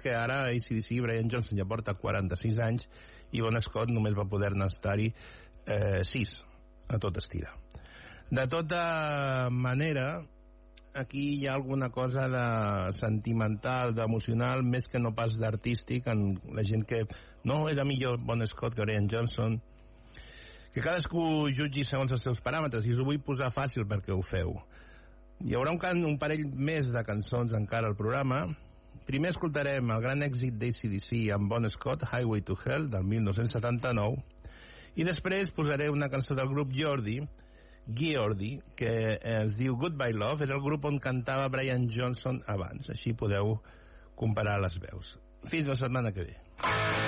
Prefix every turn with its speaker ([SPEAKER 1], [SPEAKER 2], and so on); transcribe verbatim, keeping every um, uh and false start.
[SPEAKER 1] que ara A C D C, Brian Johnson ja porta quaranta-sis anys i Bon Scott només va poder-ne estar-hi eh, sis a tot estirar. De tota manera, aquí hi ha alguna cosa de sentimental, d'emocional, més que no pas d'artístic, en la gent que no era millor Bon Scott que Brian Johnson, que cadascú jutgi segons els seus paràmetres, i us ho vull posar fàcil perquè ho feu. Hi haurà un, can, un parell més de cançons encara al programa. Primer escoltarem el gran èxit d'A C D C amb Bon Scott, Highway to Hell, del mil nou-cents setanta-nou, i després posaré una cançó del grup Geordie, Geordie, que es diu Goodbye Love, era el grup on cantava Brian Johnson abans. Així podeu comparar les veus. Fins la setmana que ve.